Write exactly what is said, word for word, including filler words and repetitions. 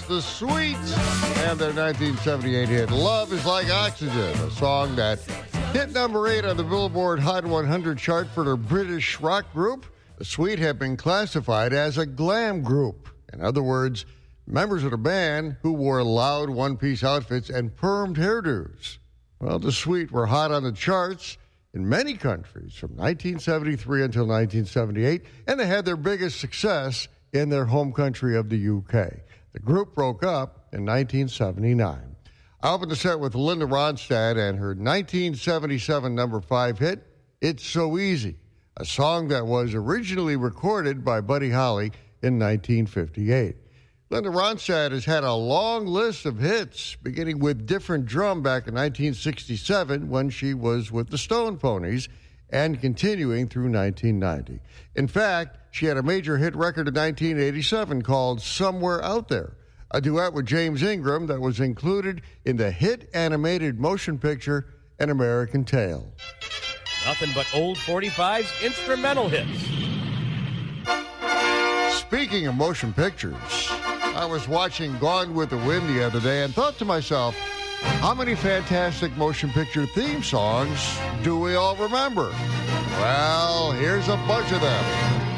The Sweets and their nineteen seventy-eight hit, Love is Like Oxygen, a song that hit number eight on the Billboard Hot one hundred chart for their British rock group. The Sweet have been classified as a glam group. In other words, members of the band who wore loud one-piece outfits and permed hairdos. Well, The Sweet were hot on the charts in many countries from nineteen seventy-three until nineteen seventy-eight, and they had their biggest success in their home country of the U K. The group broke up in nineteen seventy-nine. I opened the set with Linda Ronstadt and her nineteen seventy-seven number five hit, It's So Easy, a song that was originally recorded by Buddy Holly in nineteen fifty-eight. Linda Ronstadt has had a long list of hits, beginning with Different Drum back in nineteen sixty-seven when she was with the Stone Ponies, and continuing through nineteen ninety. In fact, she had a major hit record in nineteen eighty-seven called Somewhere Out There, a duet with James Ingram that was included in the hit animated motion picture An American Tail. Nothing but old forty-fives instrumental hits. Speaking of motion pictures, I was watching Gone with the Wind the other day and thought to myself, how many fantastic motion picture theme songs do we all remember? Well, here's a bunch of them.